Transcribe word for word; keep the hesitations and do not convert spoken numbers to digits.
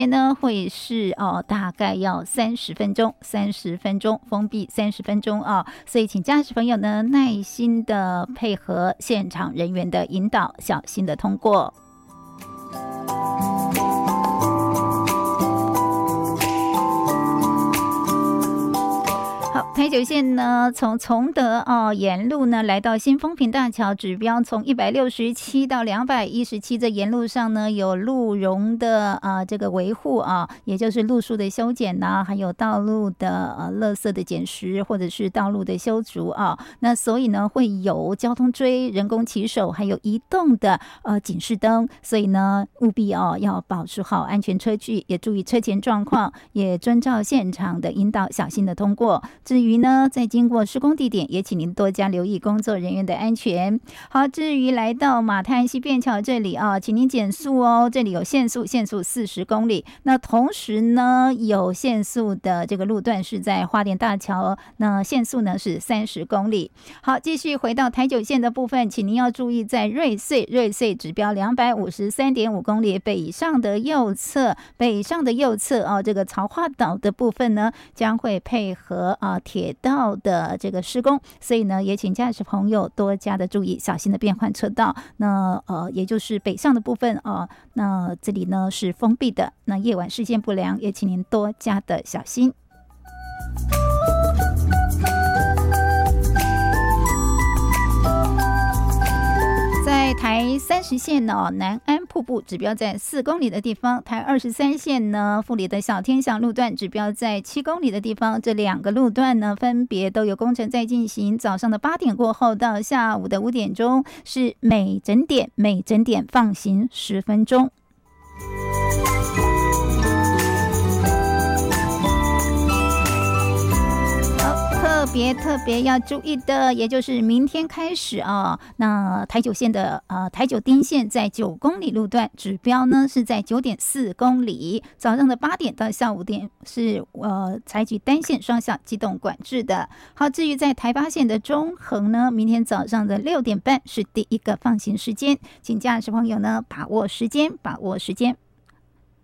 呢会是哦，大概要三十分钟，三十分钟封闭三十分钟啊，所以请驾驶朋友呢耐心的配合现场人员的引导，小心的通过。好，台九线呢，从崇德哦沿路呢来到新丰平大桥，指标从一百六十七到两百一十七，这沿路上呢有路容的啊这个维护啊，也就是路树的修剪呐、啊，还有道路的呃垃圾的捡拾，或者是道路的修筑啊。那所以呢会有交通锥、人工骑手，还有移动的呃警示灯，所以呢务必哦要保持好安全车距，也注意车前状况，也遵照现场的引导，小心的通过。至于呢，在经过施工地点，也请您多加留意工作人员的安全。好，至于来到马太安溪便桥这里啊，请您减速哦，这里有限速，限速四十公里。那同时呢，有限速的这个路段是在花莲大桥，那限速呢是三十公里。好，继续回到台九线的部分，请您要注意，在瑞穗，瑞穗指标两百五十三点五公里北上的右侧，北上的右侧啊，这个曹化岛的部分呢，将会配合啊。铁道的这个施工，所以呢，也请驾驶朋友多加的注意，小心的变换车道。那呃，也就是北上的部分啊、呃，那这里呢是封闭的。那夜晚视线不良，也请您多加的小心。在台三十线呢、哦，南安瀑布指标在四公里的地方；台二十三线呢，富里的小天祥路段指标在七公里的地方。这两个路段呢，分别都有工程在进行。早上的八点过后到下午的五点钟，是每整点每整点放行十分钟。特别特别要注意的，也就是明天开始啊，那台九线的呃台九丁线在九公里路段指标呢是在九点四公里，早上的八点到下午点是呃采取单线双向机动管制的。好，至于在台八线的中横呢，明天早上的六点半是第一个放行时间，请驾驶朋友呢把握时间，把握时间。